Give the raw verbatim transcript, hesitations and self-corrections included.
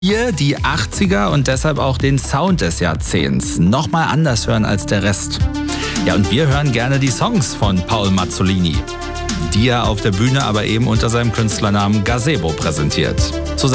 Hier die achtziger und deshalb auch den Sound des Jahrzehnts nochmal anders hören als der Rest. Ja, und wir hören gerne die Songs von Paul Mazzolini, die er auf der Bühne aber eben unter seinem Künstlernamen Gazebo präsentiert.